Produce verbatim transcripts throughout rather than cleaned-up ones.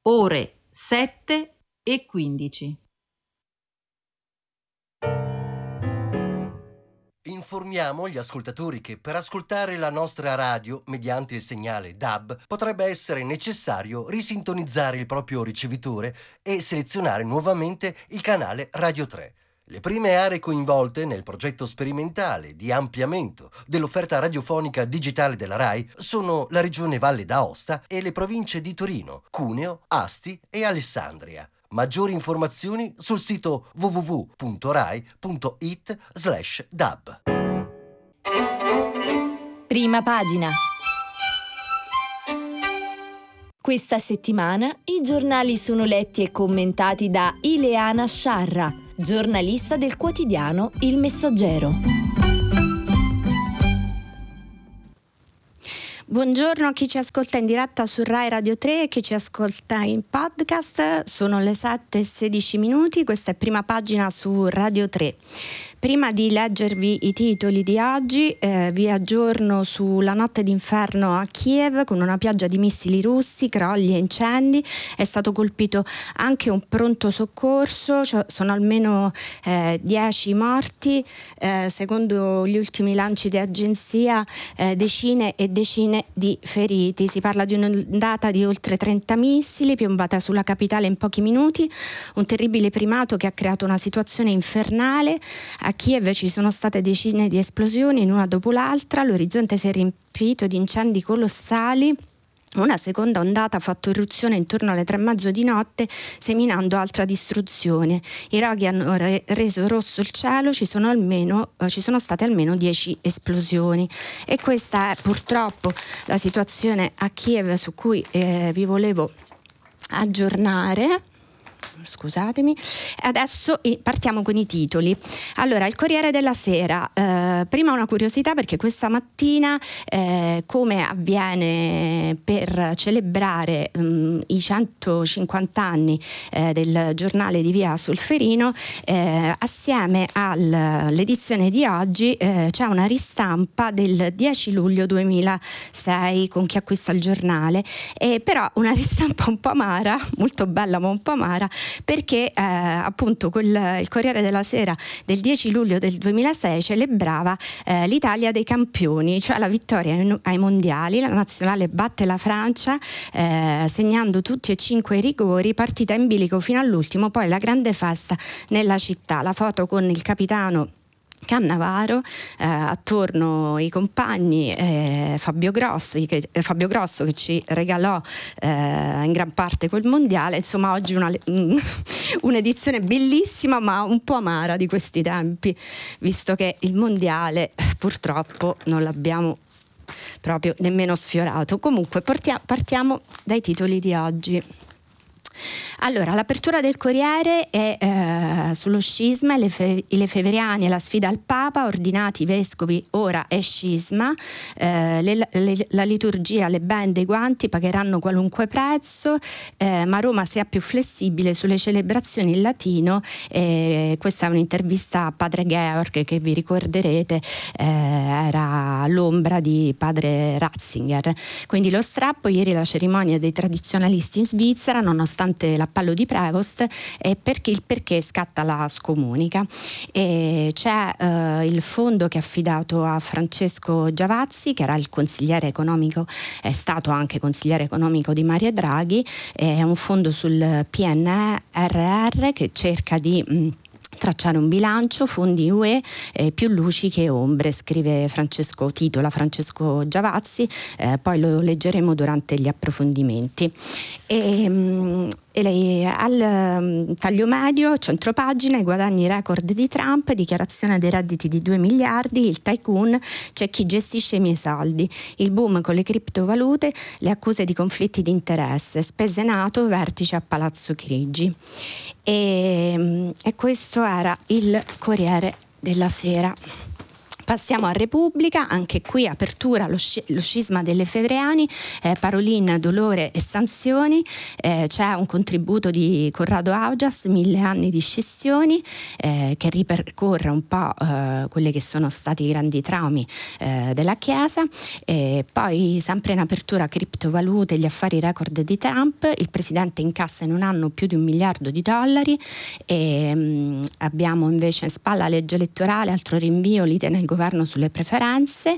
ore sette e quindici. Informiamo gli ascoltatori che per ascoltare la nostra radio mediante il segnale D A B potrebbe essere necessario risintonizzare il proprio ricevitore e selezionare nuovamente il canale Radio tre. Le prime aree coinvolte nel progetto sperimentale di ampliamento dell'offerta radiofonica digitale della RAI sono la regione Valle d'Aosta e le province di Torino, Cuneo, Asti e Alessandria. Maggiori informazioni sul sito w w w punto rai punto it slash dab. Prima pagina. Questa settimana i giornali sono letti e commentati da Ileana Sciarra, giornalista del quotidiano Il Messaggero. Buongiorno a chi ci ascolta in diretta su Rai Radio tre e chi ci ascolta in podcast. Sono le sette e sedici minuti, questa è Prima Pagina su Radio tre. Prima di leggervi i titoli di oggi, eh, vi aggiorno sulla notte d'inferno a Kiev con una pioggia di missili russi, crolli e incendi. È stato colpito anche un pronto soccorso, cioè sono almeno eh, dieci morti. Eh, secondo gli ultimi lanci di agenzia, eh, decine e decine di feriti. Si parla di un'ondata di oltre trenta missili piombata sulla capitale in pochi minuti, un terribile primato che ha creato una situazione infernale. A Kiev ci sono state decine di esplosioni, una dopo l'altra, l'orizzonte si è riempito di incendi colossali. Una seconda ondata ha fatto irruzione intorno alle tre e mezzo di notte, seminando altra distruzione. I roghi hanno re- reso rosso il cielo, ci sono, almeno, eh, ci sono state almeno dieci esplosioni. E questa è purtroppo la situazione a Kiev su cui eh, vi volevo aggiornare. Scusatemi, adesso partiamo con i titoli. Allora, il Corriere della Sera, eh, prima una curiosità, perché questa mattina, eh, come avviene per celebrare um, i centocinquanta anni eh, del giornale di Via Solferino, eh, assieme all'edizione di oggi eh, c'è una ristampa del dieci luglio duemilasei con chi acquista il giornale, e però una ristampa un po' amara, molto bella ma un po' amara, perché eh, appunto quel, il Corriere della Sera del dieci luglio del duemilasei celebrava eh, l'Italia dei campioni, cioè la vittoria ai, ai mondiali. La nazionale batte la Francia eh, segnando tutti e cinque i rigori, partita in bilico fino all'ultimo, poi la grande festa nella città. La foto con il capitano Cannavaro, eh, attorno i compagni, eh, Fabio Grossi, che, eh, Fabio Grosso che ci regalò eh, in gran parte quel mondiale. Insomma, oggi una, un'edizione bellissima ma un po' amara di questi tempi, visto che il mondiale purtroppo non l'abbiamo proprio nemmeno sfiorato. Comunque portia, partiamo dai titoli di oggi. Allora, l'apertura del Corriere è eh, sullo scisma, le fe- i lefebvriani e la sfida al Papa, ordinati vescovi, ora è scisma, eh, le, le, la liturgia, le bende, i guanti pagheranno qualunque prezzo, eh, ma Roma sia più flessibile sulle celebrazioni in latino. Eh, questa è un'intervista a padre Georg, che vi ricorderete eh, era l'ombra di padre Ratzinger. Quindi lo strappo: ieri la cerimonia dei tradizionalisti in Svizzera, nonostante la l'appello di Prevost, e perché il perché scatta la scomunica. E c'è eh, il fondo che è affidato a Francesco Giavazzi, che era il consigliere economico, è stato anche consigliere economico di Mario Draghi. È un fondo sul P N R R che cerca di mh, tracciare un bilancio, fondi U E, eh, più luci che ombre, scrive Francesco, titola Francesco Giavazzi, eh, poi lo leggeremo durante gli approfondimenti. E, mh, E lei, al um, taglio medio, centropagina, i guadagni record di Trump, dichiarazione dei redditi di due miliardi, il tycoon, c'è chi gestisce i miei saldi, il boom con le criptovalute, le accuse di conflitti di interesse, spese NATO, vertice a Palazzo Chigi. E, e questo era il Corriere della Sera. Passiamo a Repubblica, anche qui apertura lo, sci- lo scisma delle Fevreani, eh, Parolin, dolore e sanzioni, eh, c'è un contributo di Corrado Augias, Mille anni di scissioni, eh, che ripercorre un po' eh, quelli che sono stati i grandi traumi eh, della Chiesa, e poi sempre in apertura criptovalute, gli affari record di Trump, il presidente incassa in un anno più di un miliardo di dollari, e mh, abbiamo invece in spalla la legge elettorale, altro rinvio, lite nel governo sulle preferenze,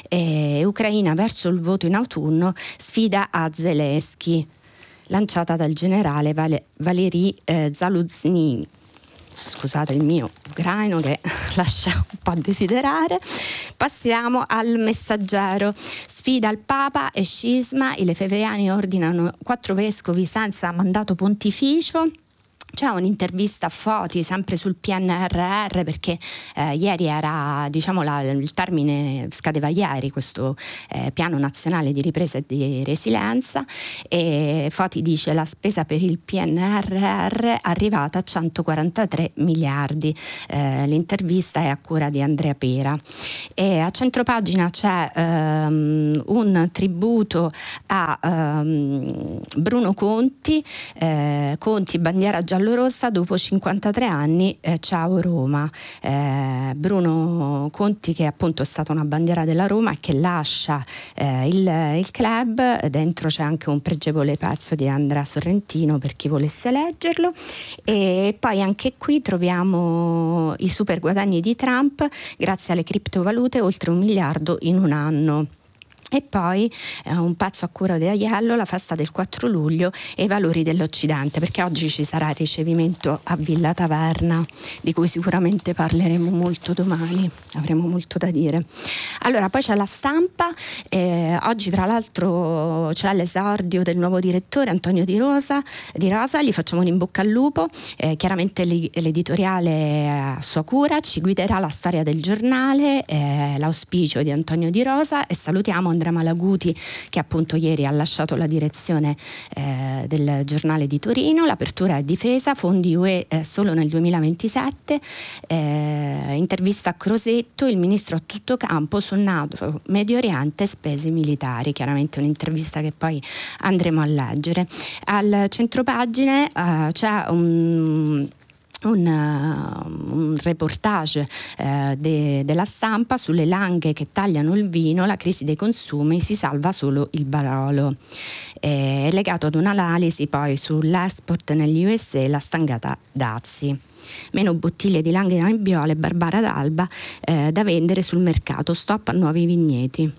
e Ucraina verso il voto in autunno, sfida a Zelensky, lanciata dal generale Vale- Valery eh, Zaluzny. Scusate il mio ucraino che lascia un po' a desiderare. Passiamo al Messaggero. Sfida al Papa e scisma, i lefebvriani ordinano quattro vescovi senza mandato pontificio. C'è un'intervista a Foti sempre sul P N R R, perché eh, ieri era, diciamo, la, il termine scadeva ieri, questo eh, piano nazionale di ripresa e di resilienza, e Foti dice la spesa per il P N R R è arrivata a centoquarantatré miliardi. Eh, l'intervista è a cura di Andrea Pera. E a centropagina c'è ehm, un tributo a ehm, Bruno Conti, eh, Conti bandiera giallorossa dopo cinquantatré anni, eh, ciao Roma. Eh, Bruno Conti, che appunto è stata una bandiera della Roma e che lascia eh, il, il club. Dentro c'è anche un pregevole pezzo di Andrea Sorrentino per chi volesse leggerlo, e poi anche qui troviamo i super guadagni di Trump grazie alle criptovalute, oltre un miliardo in un anno. E poi eh, un pezzo a cura di Aiello, la festa del quattro luglio e i valori dell'Occidente, perché oggi ci sarà il ricevimento a Villa Taverna, di cui sicuramente parleremo molto domani, avremo molto da dire. Allora, poi c'è La Stampa, eh, oggi tra l'altro c'è l'esordio del nuovo direttore Antonio Di Rosa, di Rosa, gli facciamo un in bocca al lupo, eh, chiaramente l'editoriale a sua cura, ci guiderà la storia del giornale, eh, l'auspicio di Antonio Di Rosa, e salutiamo Andrea Malaguti, che appunto ieri ha lasciato la direzione eh, del giornale di Torino. L'apertura è difesa, fondi U E eh, solo nel duemilaventisette, eh, intervista a Crosetto, il ministro a tutto campo sul NATO, Medio Oriente, spese militari, chiaramente un'intervista che poi andremo a leggere. Al centropagine eh, c'è un Un, uh, un reportage uh, de, della Stampa sulle langhe che tagliano il vino, la crisi dei consumi, si salva solo il Barolo. È legato ad un'analisi poi sull'export negli U S A, la stangata dazi. Meno bottiglie di Langhe Nebbiolo e Barbara d'Alba eh, da vendere sul mercato, stop a nuovi vigneti.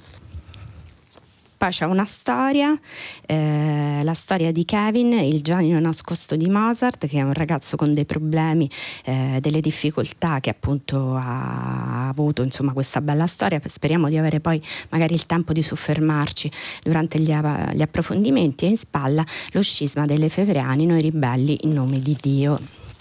Poi c'è una storia, eh, la storia di Kevin, il genio nascosto di Mozart, che è un ragazzo con dei problemi, eh, delle difficoltà, che appunto ha avuto, insomma, questa bella storia. Speriamo di avere poi magari il tempo di soffermarci durante gli, gli approfondimenti. E in spalla lo scisma delle Fevreani, noi ribelli in nome di Dio.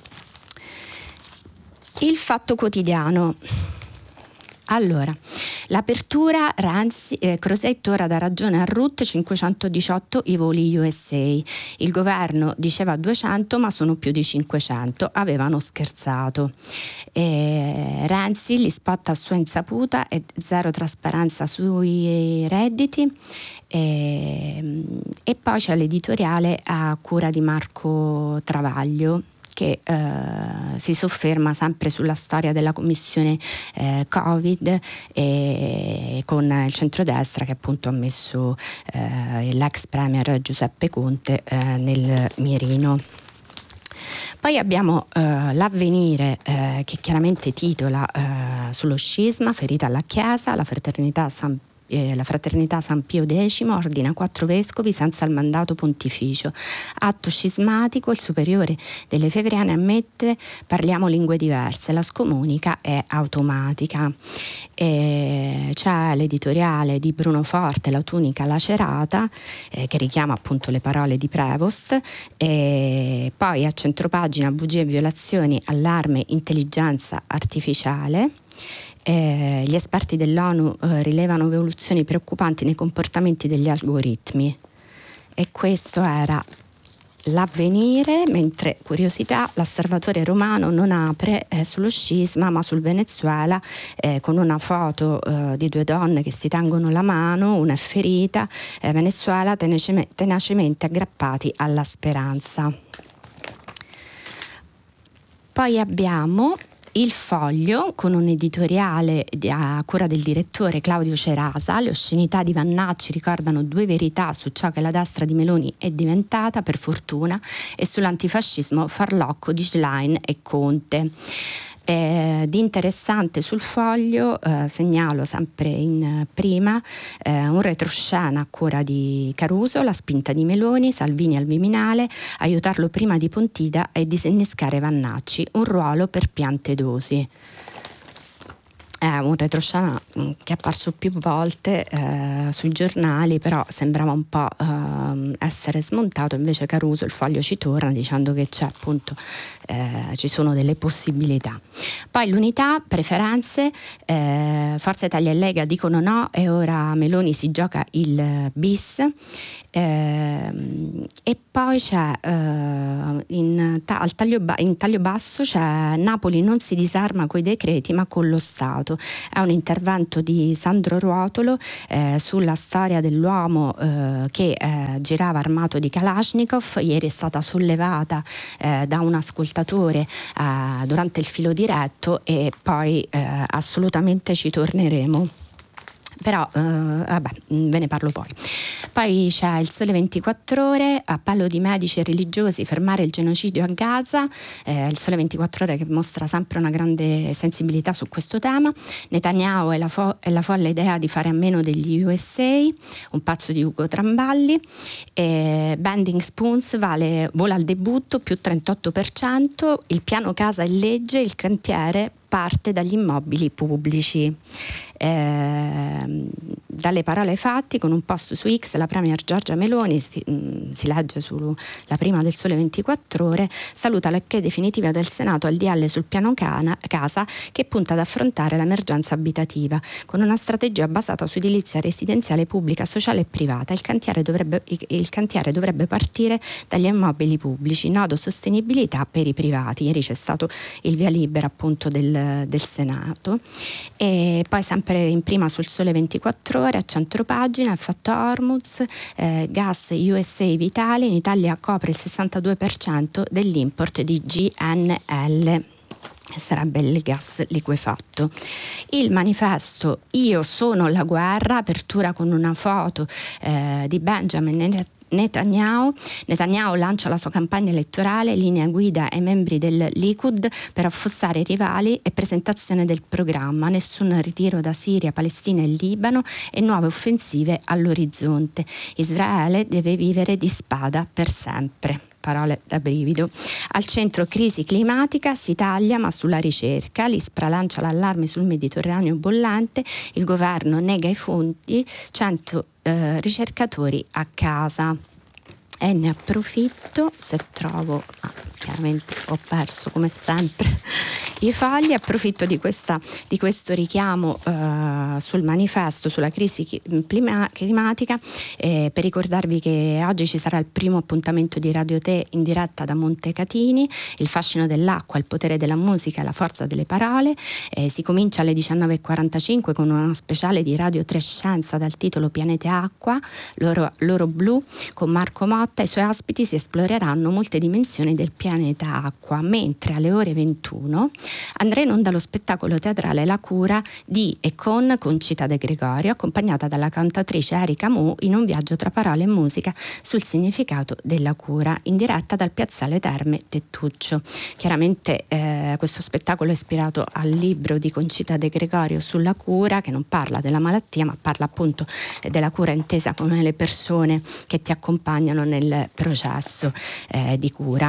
Il Fatto Quotidiano. Allora, l'apertura, Renzi, eh, Crosetto ora dà ragione a Rutte, cinquecentodiciotto i voli U S A. Il governo diceva duecento, ma sono più di cinquecento, avevano scherzato. E Renzi li spotta a sua insaputa e zero trasparenza sui redditi. E, e poi c'è l'editoriale a cura di Marco Travaglio, che eh, si sofferma sempre sulla storia della commissione eh, Covid, e con il centrodestra che appunto ha messo eh, l'ex premier Giuseppe Conte eh, nel mirino. Poi abbiamo eh, l'Avvenire eh, che chiaramente titola eh, sullo scisma, ferita alla Chiesa, la fraternità San La Fraternità San Pio X ordina quattro vescovi senza il mandato pontificio. Atto scismatico, il superiore delle Fevriane ammette parliamo lingue diverse, la scomunica è automatica. E c'è l'editoriale di Bruno Forte, La tunica lacerata, eh, che richiama appunto le parole di Prevost. E poi a centropagina bugie e violazioni, allarme intelligenza artificiale. Eh, gli esperti dell'ONU eh, rilevano evoluzioni preoccupanti nei comportamenti degli algoritmi, e questo era L'Avvenire, mentre curiosità, l'Osservatore Romano non apre eh, sullo scisma ma sul Venezuela, eh, con una foto eh, di due donne che si tengono la mano, una è ferita, eh, Venezuela tenace- tenacemente aggrappati alla speranza. Poi abbiamo Il Foglio, con un editoriale a cura del direttore Claudio Cerasa. Le oscenità di Vannacci ricordano due verità su ciò che la destra di Meloni è diventata, per fortuna, e sull'antifascismo farlocco di Schlein e Conte. Eh, di interessante sul Foglio eh, segnalo sempre in prima eh, un retroscena a cura di Caruso, la spinta di Meloni, Salvini al Viminale, aiutarlo prima di Pontida e disinnescare Vannacci, un ruolo per Piantedosi. È un retroscena che è apparso più volte eh, sui giornali, però sembrava un po' eh, essere smontato. Invece Caruso, il Foglio, ci torna dicendo che c'è, appunto, eh, ci sono delle possibilità. Poi l'Unità, preferenze, eh, Forza Italia e Lega dicono no e ora Meloni si gioca il bis. Eh, e poi c'è eh, in, ta- al taglio ba- in taglio basso c'è Napoli non si disarma coi decreti ma con lo Stato. È un intervento di Sandro Ruotolo eh, sulla storia dell'uomo eh, che eh, girava armato di Kalashnikov. Ieri è stata sollevata eh, da un ascoltatore eh, durante il filo diretto e poi eh, assolutamente ci torneremo. Però eh, vabbè, ve ne parlo poi. Poi c'è il Sole ventiquattro Ore, appello di medici e religiosi, fermare il genocidio a Gaza. Eh, il Sole ventiquattro Ore che mostra sempre una grande sensibilità su questo tema. Netanyahu e la, fo- e la folle idea di fare a meno degli U S A, un pazzo di Ugo Tramballi. Eh, Bending Spoons vale, vola al debutto, più trentotto per cento. Il piano casa in legge, il cantiere parte dagli immobili pubblici. Eh, dalle parole ai fatti, con un post su X, la premier Giorgia Meloni, si, mh, si legge sulla prima del Sole ventiquattro Ore, saluta l'ok definitiva del Senato al D L sul piano cana, casa che punta ad affrontare l'emergenza abitativa con una strategia basata su edilizia residenziale pubblica, sociale e privata. Il cantiere dovrebbe, il cantiere dovrebbe partire dagli immobili pubblici, nodo sostenibilità per i privati. Ieri c'è stato il via libera, appunto, del, del Senato. E poi sempre in prima sul Sole ventiquattro Ore, a centropagina, il fatto Hormuz, eh, gas U S A Vitale, in Italia copre il sessantadue per cento dell'import di G N L. Sarebbe il gas liquefatto. Il Manifesto, io sono la guerra, apertura con una foto eh, di Benjamin Netanyahu. Netanyahu lancia la sua campagna elettorale, linea guida ai membri del Likud per affossare i rivali e presentazione del programma. Nessun ritiro da Siria, Palestina e Libano e nuove offensive all'orizzonte. Israele deve vivere di spada per sempre. Parole da brivido. Al centro crisi climatica, si taglia ma sulla ricerca. L'ISPRA lancia l'allarme sul Mediterraneo bollente, il governo nega i fondi, cento eh, ricercatori a casa. E ne approfitto, se trovo, ah, chiaramente ho perso come sempre i fogli, approfitto di, questa, di questo richiamo eh, sul Manifesto, sulla crisi clima, climatica, eh, per ricordarvi che oggi ci sarà il primo appuntamento di Radio Tre in diretta da Montecatini, il fascino dell'acqua, il potere della musica e la forza delle parole. Eh, si comincia alle diciannove e quarantacinque con uno speciale di Radio Tre Scienza dal titolo Pianete Acqua, L'oro, l'oro blu, con Marco Motta e i suoi ospiti si esploreranno molte dimensioni del pianeta acqua, mentre alle ore ventuno andrà in onda lo spettacolo teatrale La cura di e con Concita De Gregorio, accompagnata dalla cantatrice Erika Mu in un viaggio tra parole e musica sul significato della cura, in diretta dal piazzale Terme Tettuccio. Chiaramente eh, questo spettacolo è ispirato al libro di Concita De Gregorio sulla cura, che non parla della malattia ma parla appunto della cura intesa come le persone che ti accompagnano nel processo eh, di cura.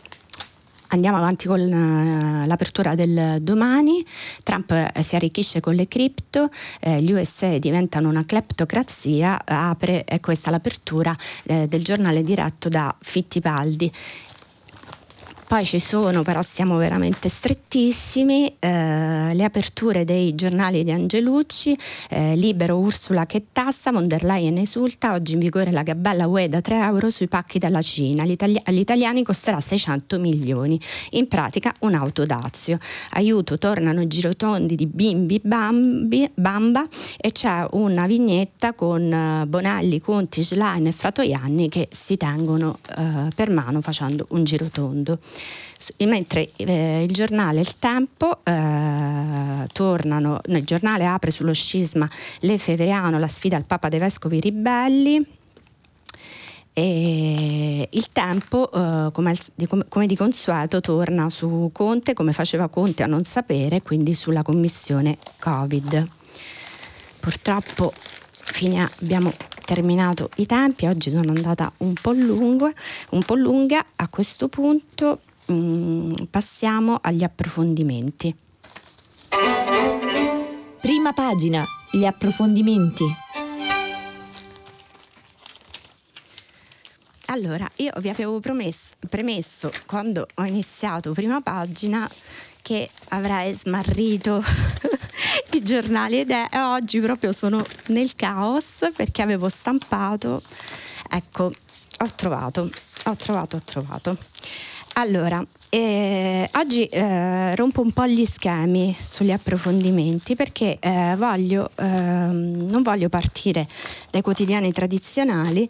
Andiamo avanti con uh, l'apertura del Domani. Trump eh, si arricchisce con le cripto, eh, gli U S A diventano una cleptocrazia, apre, è questa l'apertura eh, del giornale diretto da Fittipaldi. Poi ci sono, però siamo veramente stretti, tantissimi eh, le aperture dei giornali di Angelucci, eh, Libero, Ursula che tassa, von der Leyen esulta, oggi in vigore la gabella U E da tre euro sui pacchi dalla Cina, L'Itali- agli italiani costerà seicento milioni, in pratica un'auto Dazio. Aiuto, tornano i girotondi di Bimbi Bambi, Bamba e c'è una vignetta con eh, Bonelli, Conti, Schlein e Fratoianni che si tengono eh, per mano facendo un girotondo. Mentre eh, il giornale Il Tempo eh, tornano, nel giornale apre sullo scisma Le Feveriano, la sfida al Papa dei Vescovi Ribelli. E il Tempo, eh, come, come di consueto, torna su Conte, come faceva Conte a non sapere, quindi sulla commissione Covid. Purtroppo fine, abbiamo terminato i tempi, oggi sono andata un po' lunga, un po' lunga. A questo punto mm, passiamo agli approfondimenti. Prima pagina, gli approfondimenti. Allora, io vi avevo promesso, premesso quando ho iniziato prima pagina che avrei smarrito i giornali ed è oggi proprio sono nel caos perché avevo stampato, ecco, ho trovato, ho trovato, ho trovato. Allora, eh, oggi eh, rompo un po' gli schemi sugli approfondimenti perché eh, voglio, eh, non voglio partire dai quotidiani tradizionali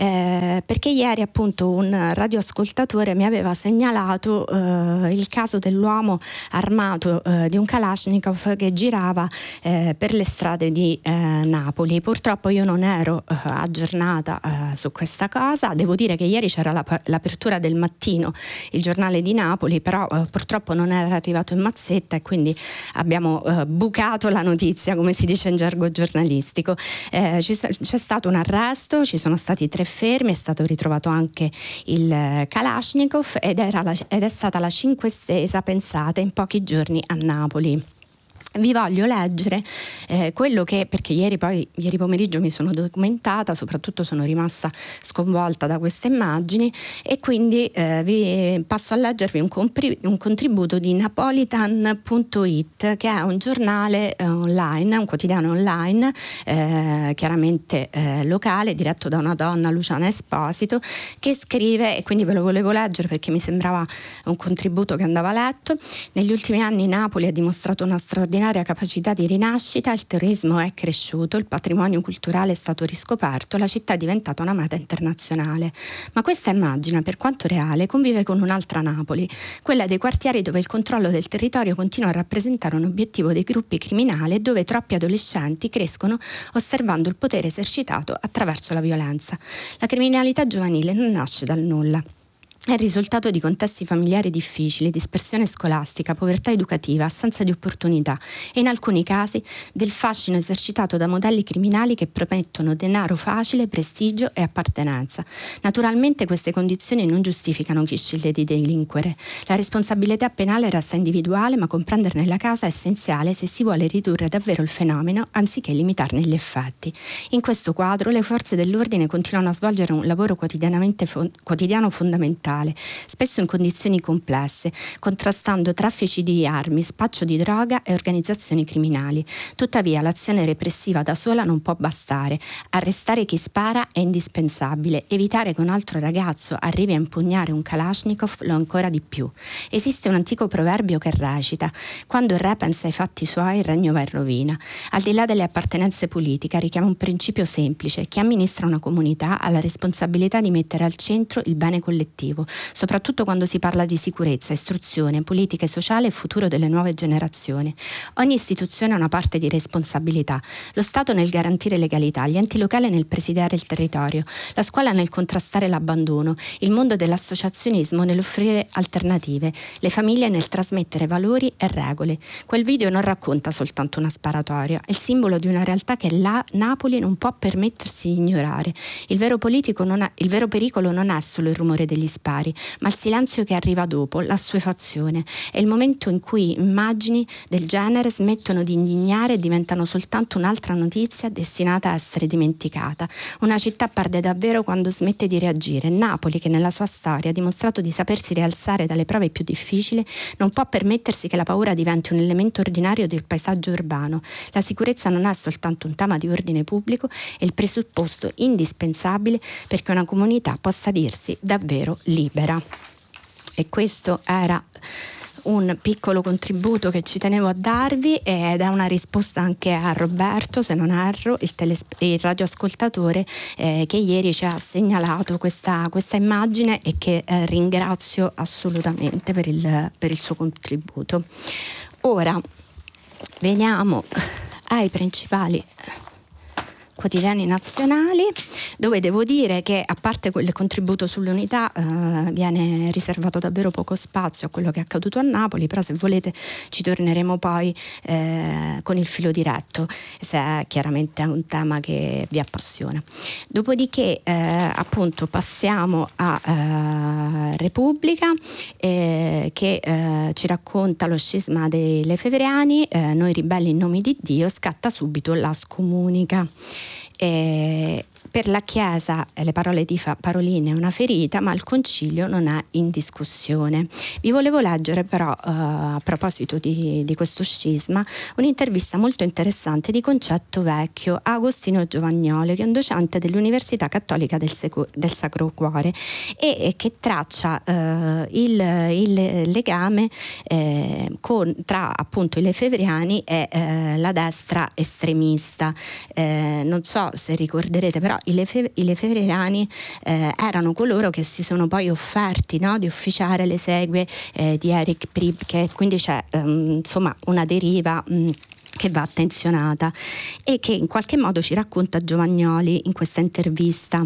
eh, perché ieri appunto un radioascoltatore mi aveva segnalato eh, il caso dell'uomo armato eh, di un Kalashnikov che girava eh, per le strade di eh, Napoli. Purtroppo io non ero eh, aggiornata eh, su questa cosa, devo dire che ieri c'era la, l'apertura del Mattino, il giornale di Napoli, però eh, purtroppo non era arrivato in mazzetta e quindi abbiamo eh, bucato la notizia, come si dice in gergo giornalistico. Eh, ci, c'è stato un arresto, ci sono stati tre fermi, è stato ritrovato anche il Kalashnikov ed, era la, ed è stata la cinquestesa, pensate, in pochi giorni a Napoli. Vi voglio leggere eh, quello che, perché ieri poi ieri pomeriggio mi sono documentata, soprattutto sono rimasta sconvolta da queste immagini e quindi eh, vi passo a leggervi un, compri, un contributo di Napolitan punto it, che è un giornale eh, online, un quotidiano online eh, chiaramente eh, locale, diretto da una donna, Luciana Esposito, che scrive, e quindi ve lo volevo leggere perché mi sembrava un contributo che andava letto. Negli ultimi anni Napoli ha dimostrato una straordinaria capacità di rinascita, il turismo è cresciuto, il patrimonio culturale è stato riscoperto, la città è diventata una meta internazionale. Ma questa immagine, per quanto reale, convive con un'altra Napoli, quella dei quartieri dove il controllo del territorio continua a rappresentare un obiettivo dei gruppi criminali e dove troppi adolescenti crescono osservando il potere esercitato attraverso la violenza. La criminalità giovanile non nasce dal nulla. È il risultato di contesti familiari difficili, dispersione scolastica, povertà educativa, assenza di opportunità e in alcuni casi del fascino esercitato da modelli criminali che promettono denaro facile, prestigio e appartenenza. Naturalmente queste condizioni non giustificano chi sceglie di delinquere. La responsabilità penale resta individuale, ma comprenderne la causa è essenziale se si vuole ridurre davvero il fenomeno anziché limitarne gli effetti. In questo quadro le forze dell'ordine continuano a svolgere un lavoro quotidianamente fo- quotidiano fondamentale, spesso in condizioni complesse, contrastando traffici di armi, spaccio di droga e organizzazioni criminali. Tuttavia l'azione repressiva da sola non può bastare. Arrestare chi spara è indispensabile. Evitare che un altro ragazzo arrivi a impugnare un Kalashnikov lo ancora di più. Esiste un antico proverbio che recita: quando il re pensa ai fatti suoi, il regno va in rovina. Al di là delle appartenenze politiche, richiama un principio semplice: chi amministra una comunità ha la responsabilità di mettere al centro il bene collettivo, soprattutto quando si parla di sicurezza, istruzione, politica sociale e futuro delle nuove generazioni. Ogni istituzione ha una parte di responsabilità: lo Stato nel garantire legalità, gli enti locali nel presidiare il territorio, la scuola nel contrastare l'abbandono, il mondo dell'associazionismo nell'offrire alternative, le famiglie nel trasmettere valori e regole. Quel video non racconta soltanto una sparatoria, è il simbolo di una realtà che la Napoli non può permettersi di ignorare. Il vero, politico non è, il vero pericolo non è solo il rumore degli spari, pari, ma il silenzio che arriva dopo, l'assuefazione, è il momento in cui immagini del genere smettono di indignare e diventano soltanto un'altra notizia destinata a essere dimenticata. Una città perde davvero quando smette di reagire. Napoli, che nella sua storia ha dimostrato di sapersi rialzare dalle prove più difficili, non può permettersi che la paura diventi un elemento ordinario del paesaggio urbano. La sicurezza non è soltanto un tema di ordine pubblico, è il presupposto indispensabile perché una comunità possa dirsi davvero libera. E questo era un piccolo contributo che ci tenevo a darvi ed è una risposta anche a Roberto, se non erro, il, telesp- il radioascoltatore eh, che ieri ci ha segnalato questa, questa immagine e che eh, ringrazio assolutamente per il, per il suo contributo. Ora veniamo ai principali quotidiani nazionali, dove devo dire che, a parte quel contributo sull'unità, eh, viene riservato davvero poco spazio a quello che è accaduto a Napoli, però se volete ci torneremo poi eh, con il filo diretto, se è chiaramente un tema che vi appassiona. Dopodiché eh, appunto passiamo a eh, Repubblica eh, che eh, ci racconta lo scisma dei Lefebvriani, eh, noi ribelli in nome di Dio, scatta subito la scomunica. Eh, per la Chiesa eh, le parole di fa- Parolin è una ferita, ma il concilio non è in discussione. Vi volevo leggere però eh, a proposito di, di questo scisma un'intervista molto interessante di Concetto Vecchio a Agostino Giovagnoli, che è un docente dell'Università Cattolica del, Seco- del Sacro Cuore e, e che traccia eh, il, il legame eh, con, tra appunto i Lefebvriani e eh, la destra estremista. Eh, non so se ricorderete, però i, Lefe- i Lefebvriani eh, erano coloro che si sono poi offerti, no, di officiare le esegue eh, di Erich Priebke, quindi c'è um, insomma una deriva um, che va attenzionata e che in qualche modo ci racconta Giovagnoli in questa intervista.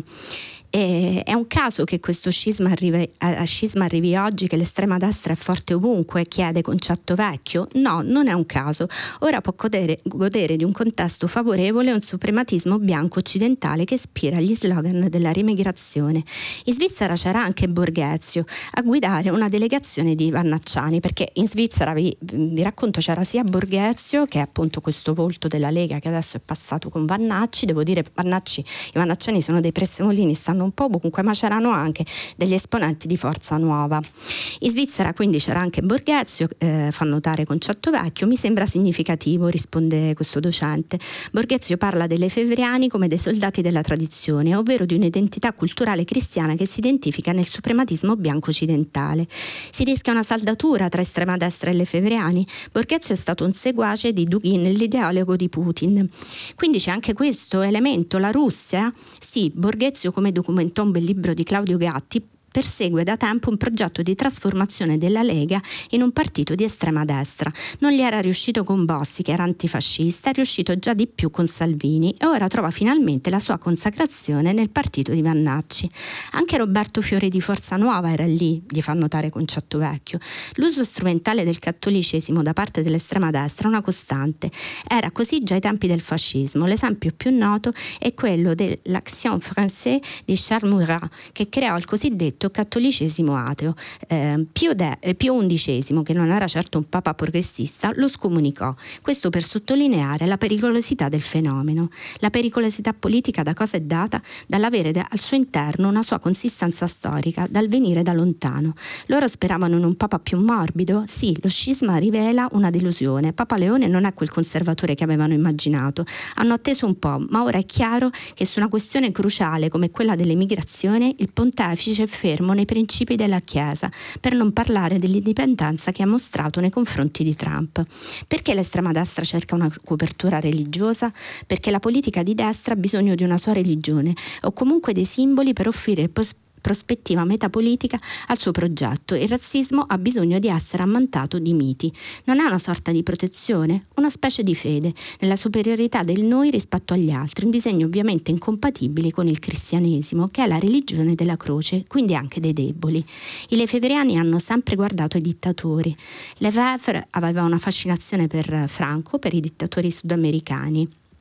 E è un caso che questo scisma arrivi, eh, scisma arrivi oggi, che l'estrema destra è forte ovunque, chiede Concetto Vecchio? No, non è un caso. Ora può godere, godere di un contesto favorevole un suprematismo bianco occidentale che ispira gli slogan della rimigrazione. In Svizzera c'era anche Borghezio a guidare una delegazione di vannacciani, perché in Svizzera vi, vi racconto c'era sia Borghezio, che è appunto questo volto della Lega che adesso è passato con Vannacci. Devo dire, Vannacci, i vannacciani sono dei prezzemolini, stanno un po' ovunque, ma c'erano anche degli esponenti di Forza Nuova. In Svizzera quindi c'era anche Borghezio, eh, fa notare Concetto Vecchio. Mi sembra significativo, risponde questo docente. Borghezio parla dei Lefebvriani come dei soldati della tradizione, ovvero di un'identità culturale cristiana che si identifica nel suprematismo bianco occidentale. Si rischia una saldatura tra estrema destra e Lefebvriani. Borghezio è stato un seguace di Dugin, l'ideologo di Putin. Quindi c'è anche questo elemento, la Russia. Sì, Borghezio, come documentò un bel libro di Claudio Gatti, persegue da tempo un progetto di trasformazione della Lega in un partito di estrema destra. Non gli era riuscito con Bossi, che era antifascista, è riuscito già di più con Salvini e ora trova finalmente la sua consacrazione nel partito di Vannacci. Anche Roberto Fiore di Forza Nuova era lì, gli fa notare Concetto Vecchio. L'uso strumentale del cattolicesimo da parte dell'estrema destra è una costante. Era così già ai tempi del fascismo. L'esempio più noto è quello dell'Action Française di Charles Murat, che creò il cosiddetto cattolicesimo ateo. Eh, Pio, De, eh, Pio undicesimo, che non era certo un papa progressista, lo scomunicò. Questo per sottolineare la pericolosità del fenomeno. La pericolosità politica da cosa è data? Dall'avere da, al suo interno una sua consistenza storica, dal venire da lontano. Loro speravano in un papa più morbido? Sì, lo scisma rivela una delusione. Papa Leone non è quel conservatore che avevano immaginato. Hanno atteso un po', ma ora è chiaro che su una questione cruciale come quella dell'emigrazione il pontefice è fermo nei principi della Chiesa, per non parlare dell'indipendenza che ha mostrato nei confronti di Trump. Perché l'estrema destra cerca una copertura religiosa? Perché la politica di destra ha bisogno di una sua religione o comunque dei simboli per offrire pos- prospettiva metapolitica al suo progetto. Il razzismo ha bisogno di essere ammantato di miti. Non è una sorta di protezione, una specie di fede nella superiorità del noi rispetto agli altri, un disegno ovviamente incompatibile con il cristianesimo, che è la religione della croce, quindi anche dei deboli. I Lefebvriani hanno sempre guardato ai dittatori. Lefebvre aveva una fascinazione per Franco, per i dittatori sudamericani.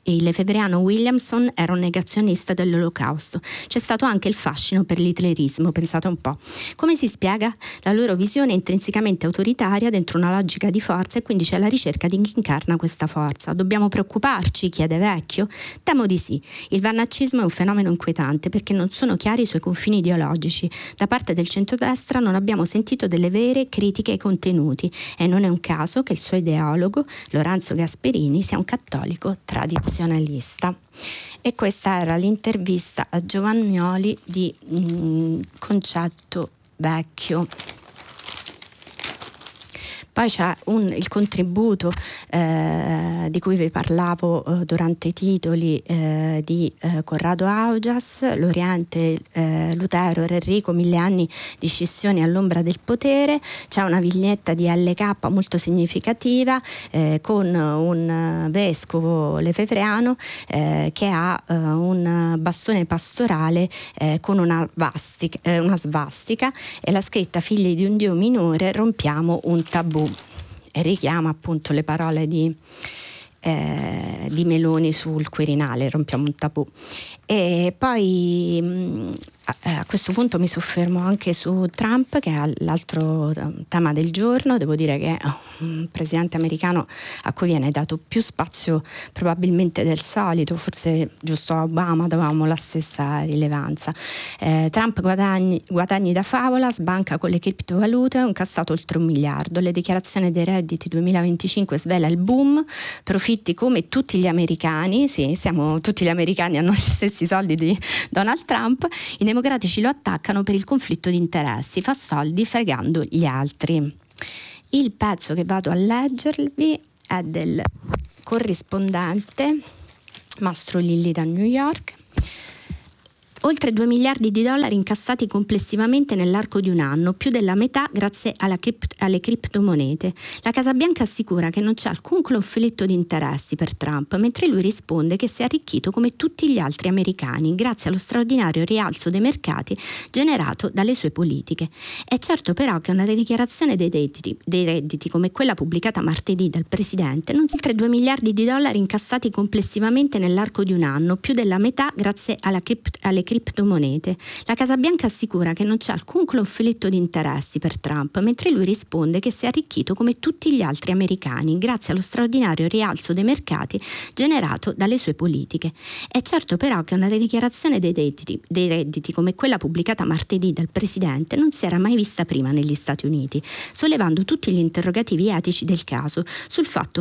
il lefebvriano Williamson era un negazionista dell'Olocausto. C'è stato anche il fascino per l'hitlerismo, pensate un po'. Come si spiega? La loro visione è intrinsecamente autoritaria dentro una logica di forza e quindi c'è la ricerca di chi incarna questa forza. Dobbiamo preoccuparci? Chiede Vecchio. Temo di sì. Il vannaccismo è un fenomeno inquietante perché non sono chiari i suoi confini ideologici. Da parte del centrodestra non abbiamo sentito delle vere critiche ai contenuti e non è un caso che il suo ideologo, Lorenzo Gasperini, sia un cattolico tradizionalista. E questa era l'intervista a Giovagnoli di mh, Concetto Vecchio. Poi c'è un, il contributo eh, di cui vi parlavo eh, durante i titoli eh, di eh, Corrado Augias, L'Oriente, eh, Lutero e Enrico, mille anni di scissioni all'ombra del potere. C'è una vignetta di L K molto significativa eh, con un vescovo lefebvriano eh, che ha eh, un bastone pastorale eh, con una, vastica, eh, una svastica e la scritta "Figli di un Dio minore, rompiamo un tabù", e richiama appunto le parole di, eh, di Meloni sul Quirinale, rompiamo un tabù. E poi mh, a, a questo punto mi soffermo anche su Trump, che è l'altro tema del giorno. Devo dire che è un presidente americano a cui viene dato più spazio probabilmente del solito, forse giusto a Obama davamo la stessa rilevanza. Eh, Trump guadagni, guadagni da favola, sbanca con le criptovalute, ha incassato oltre un miliardo. Le dichiarazioni dei redditi duemilaventicinque svela il boom, profitti come tutti gli americani, sì, siamo tutti gli americani, hanno gli stessi soldi di Donald Trump. I democratici lo attaccano per il conflitto di interessi, fa soldi fregando gli altri. Il pezzo che vado a leggervi è del corrispondente Mastro Lilli da New York. Oltre due miliardi di dollari incassati complessivamente nell'arco di un anno, più della metà grazie alla cript- alle criptomonete. La Casa Bianca assicura che non c'è alcun conflitto di interessi per Trump, mentre lui risponde che si è arricchito come tutti gli altri americani grazie allo straordinario rialzo dei mercati generato dalle sue politiche. È certo però che una dichiarazione dei redditi, dei redditi come quella pubblicata martedì dal Presidente non si oltre due miliardi di dollari incassati complessivamente nell'arco di un anno, più della metà grazie alla cript- alle criptomonete. La Casa Bianca assicura che non c'è alcun conflitto di interessi per Trump, mentre lui risponde che si è arricchito come tutti gli altri americani grazie allo straordinario rialzo dei mercati generato dalle sue politiche. È certo però che una dichiarazione dei redditi, dei redditi come quella pubblicata martedì dal Presidente non si era mai vista prima negli Stati Uniti, sollevando tutti gli interrogativi etici del caso sul fatto